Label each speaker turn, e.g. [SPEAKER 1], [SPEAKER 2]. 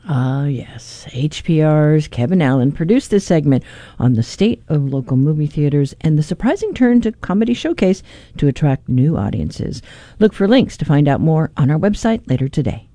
[SPEAKER 1] Ah, yes. HPR's Kevin Allen produced this segment on the state of local movie theaters and the surprising turn to Comedy Showcase to attract new audiences. Look for links to find out more on our website later today.